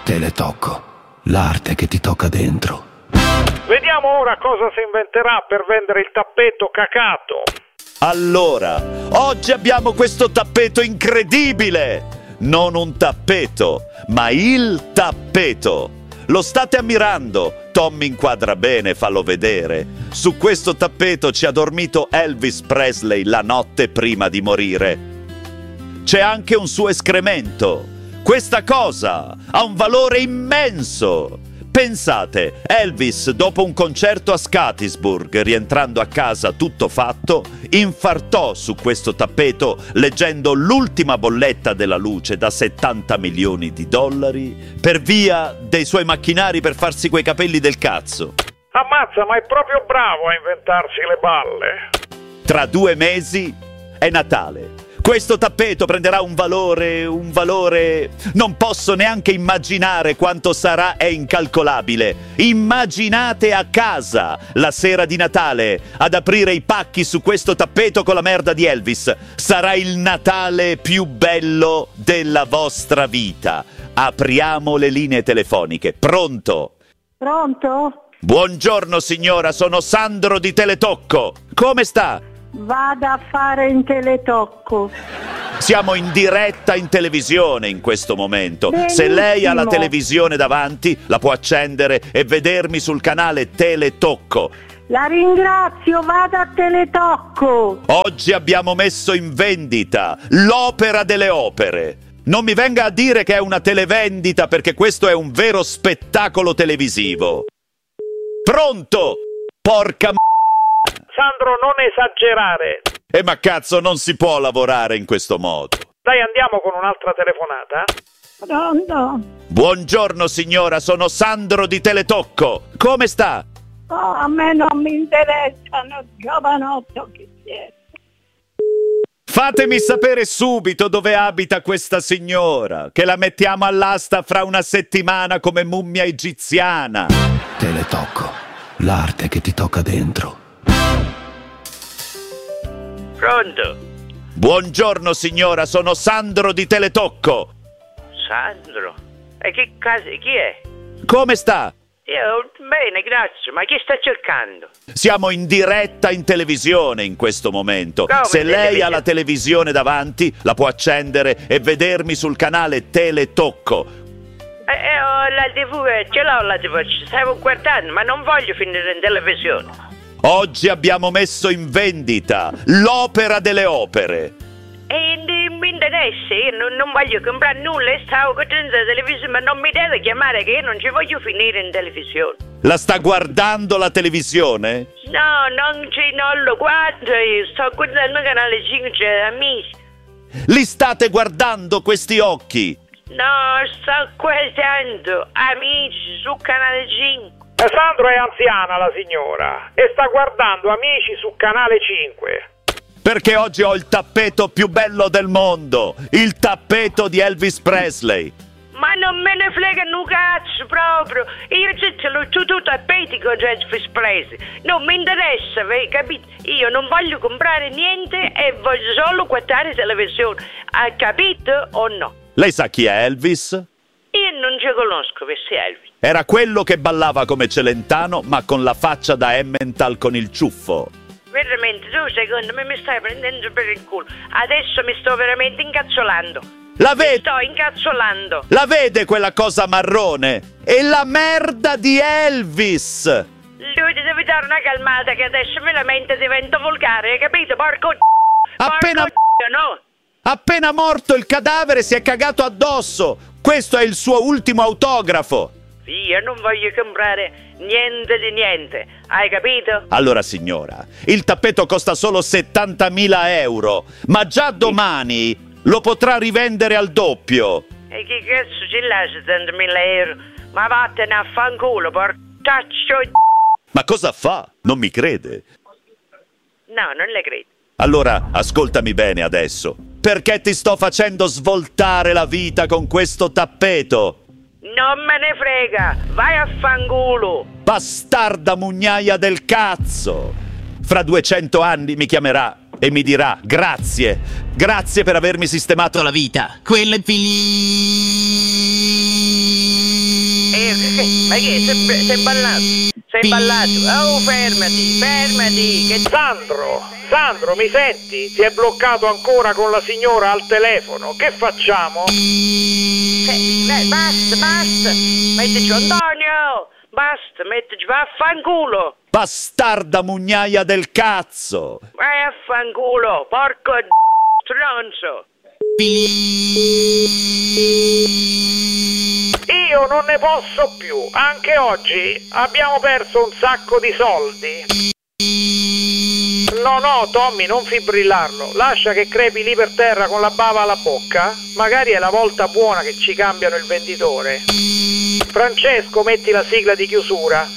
Teletocco, l'arte che ti tocca dentro. Vediamo ora cosa si inventerà per vendere il tappeto cacato. Allora, oggi abbiamo questo tappeto incredibile! Non un tappeto, ma il tappeto. Lo state ammirando? Tom mi inquadra bene, fallo vedere. Su questo tappeto ci ha dormito Elvis Presley la notte prima di morire. C'è anche un suo escremento. Questa cosa ha un valore immenso. Pensate, Elvis, dopo un concerto a Skattisburg, rientrando a casa tutto fatto, infartò su questo tappeto leggendo l'ultima bolletta della luce da 70 milioni di dollari per via dei suoi macchinari per farsi quei capelli del cazzo. Ammazza, ma è proprio bravo a inventarsi le balle. Tra 2 mesi è Natale. Questo tappeto prenderà un valore... Non posso neanche immaginare quanto sarà, è incalcolabile. Immaginate a casa, la sera di Natale, ad aprire i pacchi su questo tappeto con la merda di Elvis. Sarà il Natale più bello della vostra vita. Apriamo le linee telefoniche. Pronto? Pronto? Buongiorno signora, sono Sandro di Teletocco. Come sta? Vada a fare in Teletocco. Siamo in diretta in televisione in questo momento. Benissimo. Se lei ha la televisione davanti, la può accendere e vedermi sul canale Teletocco. La ringrazio, vada a Teletocco. Oggi abbiamo messo in vendita l'opera delle opere. Non mi venga a dire che è una televendita, perché questo è un vero spettacolo televisivo. Pronto? Porca Sandro, non esagerare. ma cazzo, non si può lavorare in questo modo. Dai, andiamo con un'altra telefonata. Pronto? Buongiorno signora, sono Sandro di Teletocco. Come sta? Oh, a me non mi interessano, giovanotto che siete. Fatemi sapere subito dove abita questa signora, che la mettiamo all'asta fra una settimana come mummia egiziana. Teletocco, l'arte che ti tocca dentro. Pronto? Buongiorno signora, sono Sandro di Teletocco. Sandro? E che casa, chi è? Come sta? Io bene, grazie, ma chi sta cercando? Siamo in diretta in televisione in questo momento. Come Se lei ha televisione? la televisione davanti, la può accendere e vedermi sul canale Teletocco. Ho la TV, ce l'ho la TV, ci stavo guardando, ma non voglio finire in televisione. Oggi abbiamo messo in vendita l'opera delle opere. E mi interessa, io non voglio comprare nulla, stavo guardando la televisione, ma non mi deve chiamare che io non ci voglio finire in televisione. La sta guardando la televisione? No, non lo guardo, io sto guardando il canale 5, amici. Li state guardando questi occhi? No, sto guardando amici sul canale 5. Sandro è anziana la signora e sta guardando Amici su canale 5. Perché oggi ho il tappeto più bello del mondo, il tappeto di Elvis Presley. Ma non me ne frega un cazzo proprio. Io tutto tappeto con Elvis Presley. Non mi interessa, capito? Io non voglio comprare niente e voglio solo guardare televisione. Ha capito o no? Lei sa chi è Elvis? Io non ci conosco questo Elvis. Era quello che ballava come Celentano, ma con la faccia da Emmental con il ciuffo. Veramente, tu secondo me mi stai prendendo per il culo. Adesso mi sto veramente incazzolando. La Mi vede? sto incazzolando. La vede quella cosa marrone? È la merda di Elvis! Lui ti deve dare una calmata che adesso veramente diventa volgare, hai capito? Porco Appena- no? Appena morto il cadavere si è cagato addosso! Questo è il suo ultimo autografo! Io non voglio comprare niente di niente, hai capito? Allora signora, il tappeto costa solo 70.000 euro, ma già domani lo potrà rivendere al doppio. E che cazzo ci lascia 70.000 euro? Ma vattene a fanculo, porcaccio di... Ma cosa fa? Non mi crede? No, non le credo. Allora, ascoltami bene adesso. Perché ti sto facendo svoltare la vita con questo tappeto? Non me ne frega, vai a fanculo. Bastarda mugnaia del cazzo! Fra 200 anni mi chiamerà e mi dirà grazie, grazie per avermi sistemato la vita. Quello è finito. Ma che sei ballato? Sei ballato? Oh, fermati, che... Sandro, mi senti? Ti è bloccato ancora con la signora al telefono. Che facciamo? Basta, mettici Antonio, basta, mettici, vaffanculo. Bastarda mugnaia del cazzo! Vai a fanculo, porco stronzo. Io non ne posso più. Anche oggi abbiamo perso un sacco di soldi. No, Tommy, non fibrillarlo. Lascia che crepi lì per terra con la bava alla bocca. Magari è la volta buona che ci cambiano il venditore. Francesco, metti la sigla di chiusura.